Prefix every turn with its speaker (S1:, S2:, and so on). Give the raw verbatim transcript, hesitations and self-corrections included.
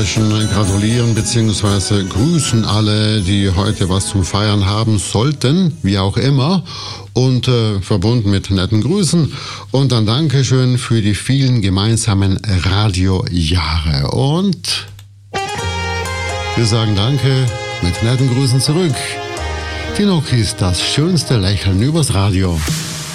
S1: Menschen gratulieren bzw. grüßen alle, die heute was zum Feiern haben sollten, wie auch immer. Und äh, verbunden mit netten Grüßen. Und dann Dankeschön für die vielen gemeinsamen Radiojahre. Und wir sagen Danke mit netten Grüßen zurück. Die Nokis, das schönste Lächeln übers Radio.